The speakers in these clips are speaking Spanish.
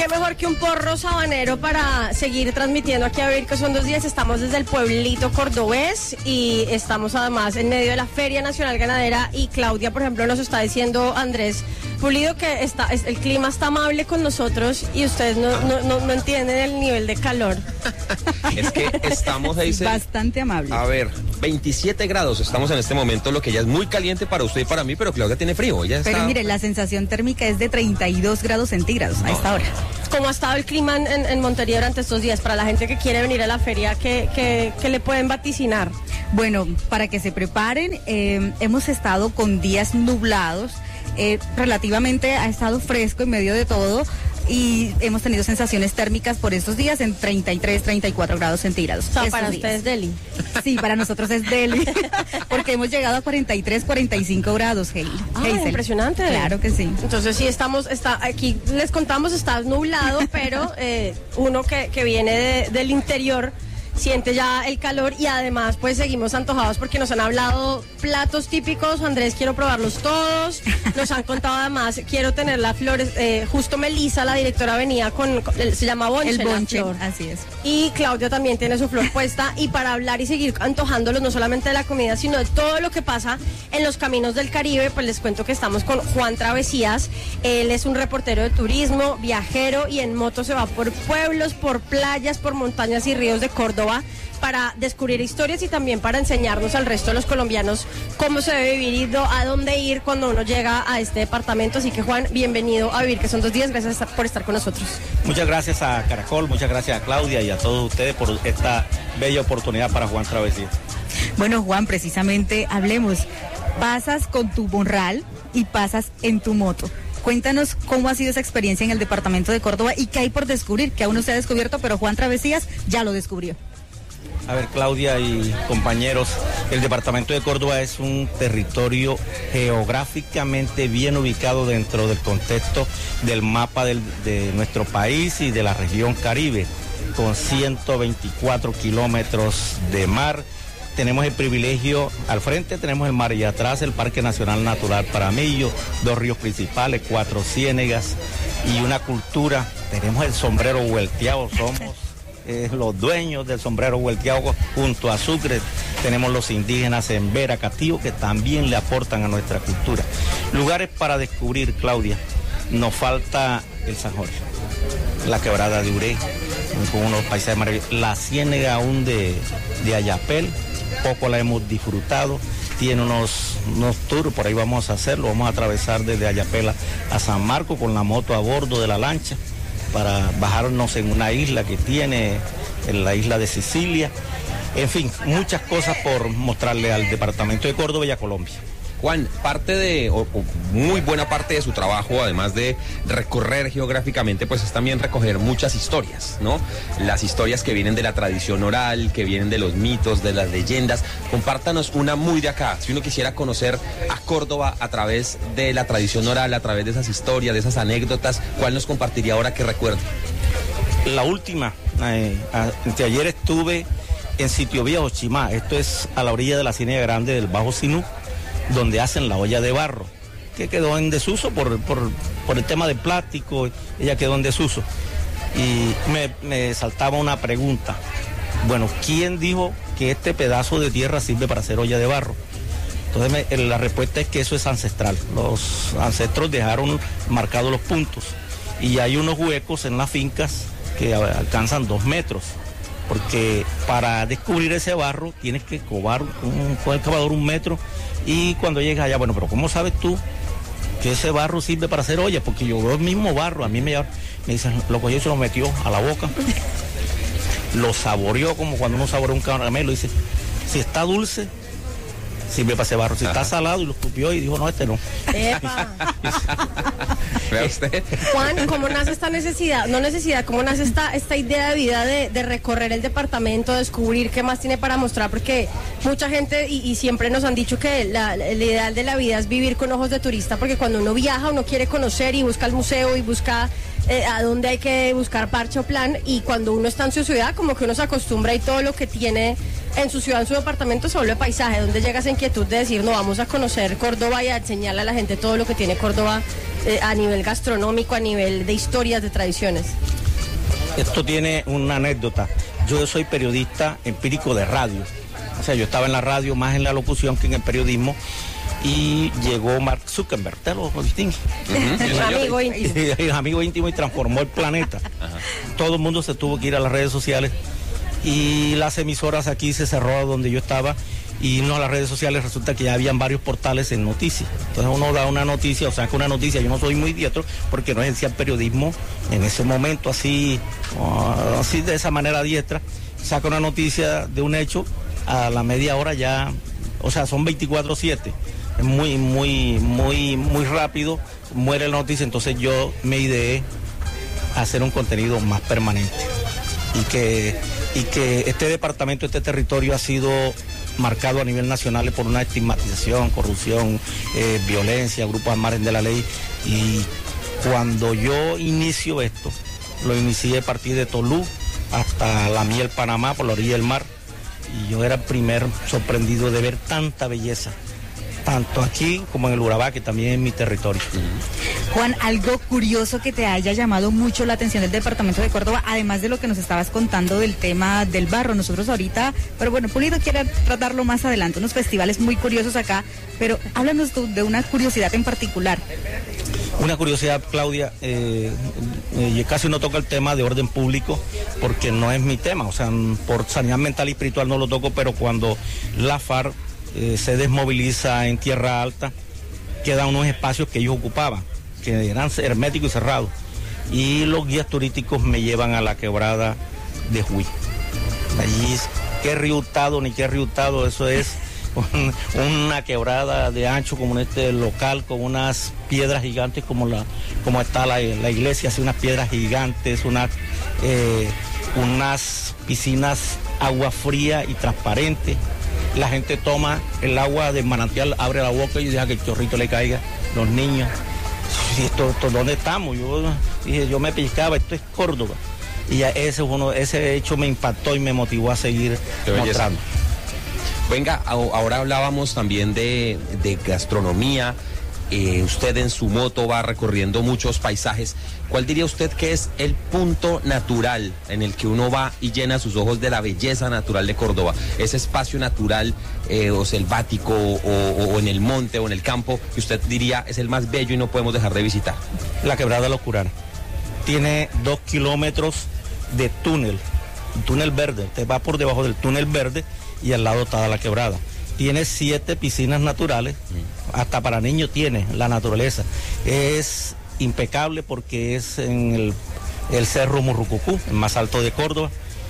qué mejor que un porro sabanero para seguir transmitiendo aquí a Vivir, que son 2 días. Estamos desde el pueblito cordobés y estamos además en medio de la Feria Nacional Ganadera. Y Claudia, por ejemplo, nos está diciendo Andrés Pulido que el clima está amable con nosotros y ustedes no entienden el nivel de calor. Es que estamos ahí. Bastante amable. A ver, 27 grados estamos en este momento, lo que ya es muy caliente para usted y para mí, pero Claudia tiene frío. Pero mire, la sensación térmica es de 32 grados centígrados a esta hora. ¿Cómo ha estado el clima en Montería durante estos días? Para la gente que quiere venir a la feria, ¿qué le pueden vaticinar? Bueno, para que se preparen, hemos estado con días nublados, relativamente ha estado fresco en medio de todo y hemos tenido sensaciones térmicas por estos días en 33, 34 grados centígrados. O sea, para ustedes es Delhi. Sí, para nosotros es Delhi, porque hemos llegado a 43, 45 grados, Hazel. Impresionante. Claro que sí. Entonces sí aquí les contamos, está nublado, pero uno que viene del interior siente ya el calor y además pues seguimos antojados porque nos han hablado platos típicos. Andrés, quiero probarlos todos. Nos han contado además, quiero tener las flores, justo Melissa, la directora, venía se llama bonche. El bonche, flor. así es. Y Claudia también tiene su flor puesta, y para hablar y seguir antojándolos no solamente de la comida, sino de todo lo que pasa en los caminos del Caribe, pues les cuento que estamos con Juan Travesías. Él es un reportero de turismo, viajero, y en moto se va por pueblos, por playas, por montañas y ríos de Córdoba para descubrir historias y también para enseñarnos al resto de los colombianos cómo se debe vivir y a dónde ir cuando uno llega a este departamento. Así que Juan, bienvenido a Vivir, que son 2 días. Gracias por estar con nosotros. Muchas gracias a Caracol, muchas gracias a Claudia y a todos ustedes por esta bella oportunidad para Juan Travesía. Bueno, Juan, precisamente hablemos. Pasas con tu morral y pasas en tu moto. Cuéntanos cómo ha sido esa experiencia en el departamento de Córdoba y qué hay por descubrir, que aún no se ha descubierto, pero Juan Travesías ya lo descubrió. A ver, Claudia y compañeros, el departamento de Córdoba es un territorio geográficamente bien ubicado dentro del contexto del mapa de nuestro país y de la región Caribe, con 124 kilómetros de mar. Tenemos el privilegio, al frente tenemos el mar y atrás el Parque Nacional Natural Paramillo, 2 ríos principales, 4 ciénegas y una cultura. Tenemos el sombrero vuelteado, somos los dueños del sombrero vuelteado junto a Sucre. Tenemos los indígenas en Vera, Catío, que también le aportan a nuestra cultura. Lugares para descubrir, Claudia. Nos falta el San Jorge, la quebrada de Uré, con unos paisajes maravillosos. La ciénega aún de Ayapel, poco la hemos disfrutado. Tiene unos tours, por ahí vamos a hacerlo. Vamos a atravesar desde Ayapel a San Marcos con la moto a bordo de la lancha, para bajarnos en una isla que tiene, en la isla de Sicilia. En fin, muchas cosas por mostrarle al departamento de Córdoba y a Colombia. Juan, muy buena parte de su trabajo, además de recorrer geográficamente, pues es también recoger muchas historias, ¿no? Las historias que vienen de la tradición oral, que vienen de los mitos, de las leyendas. Compártanos una muy de acá. Si uno quisiera conocer a Córdoba a través de la tradición oral, a través de esas historias, de esas anécdotas, ¿cuál nos compartiría ahora que recuerde? La última, ayer estuve en Sitio Viejo, Chimá. Esto es a la orilla de la Ciénaga Grande del Bajo Sinú, donde hacen la olla de barro, que quedó en desuso por el tema de plástico. Ella quedó en desuso. Y me saltaba una pregunta. Bueno, ¿quién dijo que este pedazo de tierra sirve para hacer olla de barro? Entonces la respuesta es que eso es ancestral. Los ancestros dejaron marcados los puntos y hay unos huecos en las fincas que alcanzan 2 metros. Porque para descubrir ese barro tienes que cobar con el cavador 1 metro, y cuando llegas allá, bueno, pero ¿cómo sabes tú que ese barro sirve para hacer olla? Porque yo veo el mismo barro, a mí me dicen, lo cogió y se lo metió a la boca, lo saboreó como cuando uno saborea un caramelo, y dice, si está dulce, sirve para ese barro, si está salado, y lo escupió y dijo, no, este no. ¡Epa! ¿Ve usted? Juan, ¿cómo nace esta necesidad? ¿Cómo nace esta idea de vida de recorrer el departamento, descubrir qué más tiene para mostrar? Porque mucha gente, y siempre nos han dicho que el ideal de la vida es vivir con ojos de turista, porque cuando uno viaja, uno quiere conocer y busca el museo y busca a dónde hay que buscar parche o plan, y cuando uno está en su ciudad, como que uno se acostumbra y todo lo que tiene en su ciudad, en su departamento, se vuelve paisaje, donde llega esa inquietud de decir, no, vamos a conocer Córdoba y a enseñarle a la gente todo lo que tiene Córdoba a nivel gastronómico, a nivel de historias, de tradiciones? Esto tiene una anécdota. Yo soy periodista empírico de radio. O sea, yo estaba en la radio más en la locución que en el periodismo. Y llegó Mark Zuckerberg, ¿te lo distingue? Amigo íntimo. Amigo íntimo, y transformó el planeta. Todo el mundo se tuvo que ir a las redes sociales y las emisoras aquí se cerró donde yo estaba, y no a las redes sociales. Resulta que ya habían varios portales en noticias. Entonces uno da una noticia, o saca una noticia. Yo no soy muy diestro porque no ejercía el periodismo en ese momento así de esa manera diestra. Saca una noticia de un hecho, a la media hora ya, o sea, son 24/7. Es muy rápido, muere la noticia. Entonces yo me ideé hacer un contenido más permanente, y que este departamento, este territorio ha sido marcado a nivel nacional por una estigmatización, corrupción, violencia, grupos al margen de la ley. Y cuando yo inicio esto, lo inicié a partir de Tolú hasta La Miel, Panamá, por la orilla del mar, y yo era el primer sorprendido de ver tanta belleza, tanto aquí como en el Urabá, que también es mi territorio. Juan, algo curioso que te haya llamado mucho la atención del departamento de Córdoba, además de lo que nos estabas contando del tema del barro. Nosotros ahorita, pero bueno, Pulido quiere tratarlo más adelante, unos festivales muy curiosos acá, pero háblanos tú de una curiosidad en particular. Una curiosidad, Claudia, yo casi no toco el tema de orden público porque no es mi tema, o sea, por sanidad mental y espiritual no lo toco, pero cuando la FARC se desmoviliza en Tierra Alta, quedan unos espacios que ellos ocupaban, que eran herméticos y cerrados, y los guías turísticos me llevan a la quebrada de Juí. Allí, qué río Hurtado, ni qué río Hurtado, eso es una quebrada de ancho como en este local, con unas piedras gigantes como está la iglesia, así unas piedras gigantes, unas piscinas, agua fría y transparente. La gente toma el agua del manantial, abre la boca y deja que el chorrito le caiga. Los niños, esto ¿dónde estamos? Yo me pellizcaba, esto es Córdoba. Y ya ese hecho me impactó y me motivó a seguir mostrando. Venga, ahora hablábamos también de gastronomía. Usted en su moto va recorriendo muchos paisajes. ¿Cuál diría usted que es el punto natural en el que uno va y llena sus ojos de la belleza natural de Córdoba? Ese espacio natural o selvático o en el monte o en el campo que usted diría es el más bello y no podemos dejar de visitar. La Quebrada Los Curanos. Tiene 2 kilómetros de túnel verde. Usted va por debajo del túnel verde y al lado está la quebrada. Tiene 7 piscinas naturales, hasta para niños tiene la naturaleza. Es impecable porque es en el Cerro Murrucucú, el más alto de Córdoba.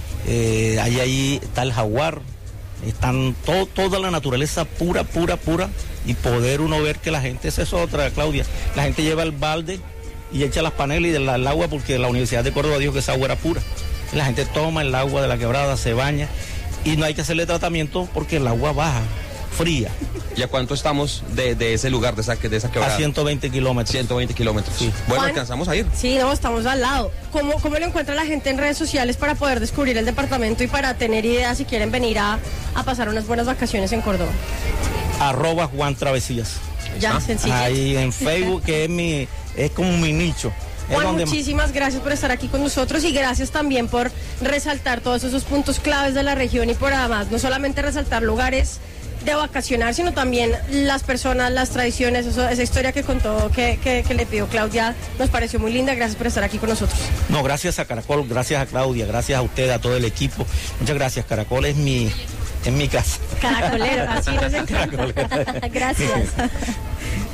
Ahí está el jaguar, están toda la naturaleza pura, y poder uno ver que la gente, esa es otra, Claudia, la gente lleva el balde y echa las panelas y el agua, porque la Universidad de Córdoba dijo que esa agua era pura. La gente toma el agua de la quebrada, se baña, y no hay que hacerle tratamiento porque el agua baja, fría. ¿Y a cuánto estamos de ese lugar, de esa quebrada? A 120 kilómetros. 120 kilómetros. Sí. Bueno, Juan, ¿alcanzamos a ir? Sí, no, estamos al lado. ¿Cómo lo encuentra la gente en redes sociales para poder descubrir el departamento y para tener ideas si quieren venir a pasar unas buenas vacaciones en Córdoba? @Juan Travesías. Ya, sencillo. Ahí en Facebook, que es como mi nicho. Juan, muchísimas gracias por estar aquí con nosotros y gracias también por resaltar todos esos puntos claves de la región y por además no solamente resaltar lugares de vacacionar, sino también las personas, las tradiciones, esa historia que contó, que le pidió Claudia, nos pareció muy linda. Gracias por estar aquí con nosotros. No, gracias a Caracol, gracias a Claudia, gracias a usted, a todo el equipo. Muchas gracias. Caracol es mi casa. Caracolero, así nos encanta. Gracias.